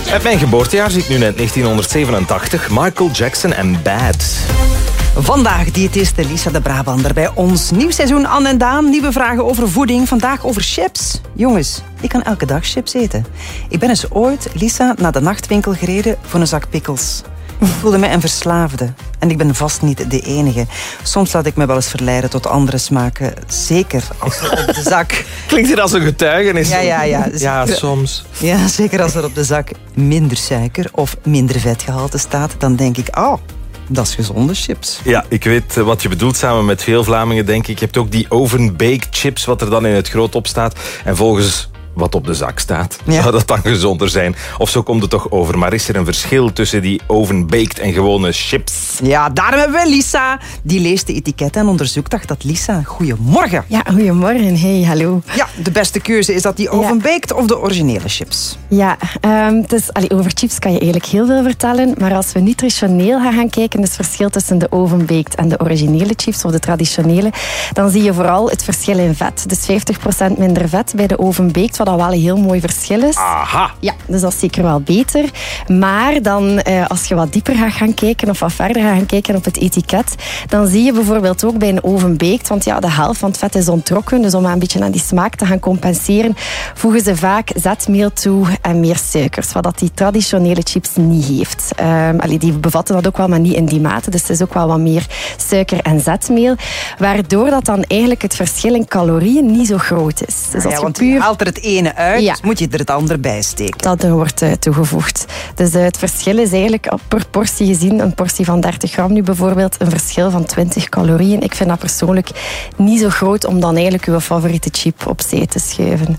Uit mijn geboortejaar zie ik nu net 1987. Michael Jackson en Bad. Vandaag diëtiste Lisa de Brabander bij ons. Nieuw seizoen Anne en Daan. Nieuwe vragen over voeding. Vandaag over chips. Jongens, ik kan elke dag chips eten. Ik ben eens ooit, Lisa, naar de nachtwinkel gereden voor een zak pickles. Ik voelde mij een verslaafde. En ik ben vast niet de enige. Soms laat ik me wel eens verleiden tot andere smaken. Zeker als er op de zak... Klinkt hier als een getuigenis. Ja. Ja, soms. Ja, zeker als er op de zak minder suiker of minder vetgehalte staat. Dan denk ik, dat is gezonde chips. Ja, ik weet wat je bedoelt. Samen met veel Vlamingen, denk ik. Je hebt ook die oven-baked chips, wat er dan in het groot op staat. En volgens wat op de zak staat, zou dat dan gezonder zijn? Of zo komt het toch over. Maar is er een verschil tussen die oven-baked en gewone chips? Ja, daarom hebben we Lisa. Die leest de etiketten en onderzoekt. Dacht Lisa, goedemorgen. Ja, goedemorgen. Hey, hallo. Ja, de beste keuze, is dat die oven-baked of de originele chips? Ja, over chips kan je eigenlijk heel veel vertellen. Maar als we nutritioneel gaan kijken, het verschil tussen de oven-baked en de originele chips, of de traditionele, dan zie je vooral het verschil in vet. Dus 50% minder vet bij de oven-baked, wat wel een heel mooi verschil is. Aha! Ja, dus dat is zeker wel beter. Maar dan, als je wat dieper gaat gaan kijken, of wat verder gaat gaan kijken op het etiket, dan zie je bijvoorbeeld ook bij een oven-baked, want ja, de helft van het vet is ontrokken, dus om een beetje aan die smaak te gaan compenseren, voegen ze vaak zetmeel toe en meer suikers, wat dat die traditionele chips niet heeft. Die bevatten dat ook wel, maar niet in die mate. Dus het is ook wel wat meer suiker en zetmeel, waardoor dat dan eigenlijk het verschil in calorieën niet zo groot is. Dus als want je haalt er het ene uit, moet je er het andere bij steken. Dat er wordt toegevoegd. Dus het verschil is eigenlijk per portie gezien, een portie van 30 gram nu bijvoorbeeld, een verschil van 20 calorieën. Ik vind dat persoonlijk niet zo groot om dan eigenlijk uw favoriete chip opzij te schuiven.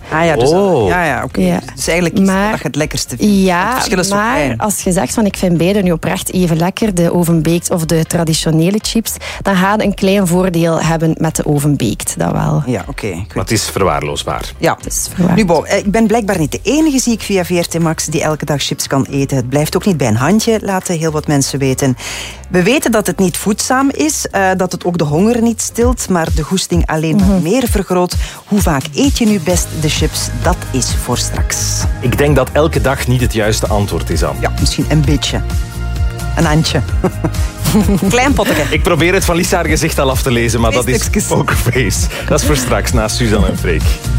Oké. Dus eigenlijk is dat je het lekkerste vindt. Ja, maar als je zegt van ik vind beide nu oprecht even lekker, de oven-baked of de traditionele chips, dan ga je een klein voordeel hebben met de oven-baked. Dat wel. Ja, oké. Maar het is verwaarloosbaar. Ja, het is verwaarloosbaar. Nu, Bo, ik ben blijkbaar niet de enige, zie ik via VRT Max, die elke dag chips kan eten. Het blijft ook niet bij een handje, laten heel wat mensen weten. We weten dat het niet voedzaam is, dat het ook de honger niet stilt, maar de goesting alleen maar meer vergroot. Hoe vaak eet je nu best de chips? Dat is voor straks. Ik denk dat elke dag niet het juiste antwoord is, Anne. Ja, misschien een beetje. Een handje. Klein potje. Ik probeer het van Lisa haar gezicht al af te lezen, maar dat is pokerface. Dat is voor straks, na Suzanne en Freek.